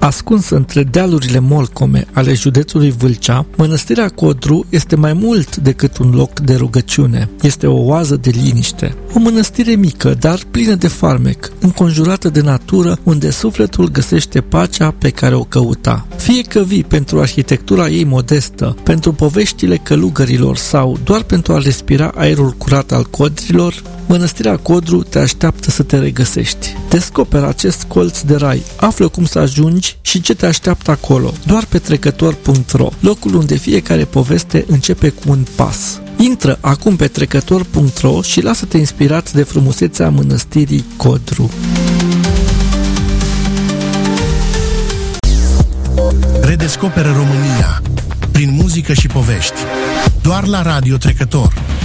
Ascunsă între dealurile molcome ale județului Vâlcea, Mănăstirea Codru este mai mult decât un loc de rugăciune. Este o oază de liniște. O mănăstire mică, dar plină de farmec, înconjurată de natură, unde sufletul găsește pacea pe care o căuta. Fie că vii pentru arhitectura ei modestă, pentru poveștile călugărilor sau doar pentru a respira aerul curat al codrilor, Mănăstirea Codru te așteaptă să te regăsești. Descoperă acest colț de rai, află cum să ajungi și ce te așteaptă acolo. Doar pe trecător.ro, locul unde fiecare poveste începe cu un pas. Intră acum pe trecător.ro și lasă-te inspirat de frumusețea Mănăstirii Codru. Redescoperă România prin muzică și povești. Doar la Radio Trecător.